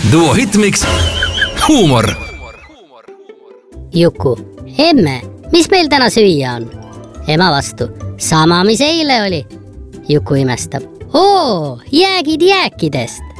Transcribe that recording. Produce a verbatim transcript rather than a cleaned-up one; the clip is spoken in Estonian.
Duo Hitmix huumor. Juku, emme, mis meil täna süüa on? Ema vastu, sama mis eile oli. Juku imestab. Oo, jäägid jääkidest.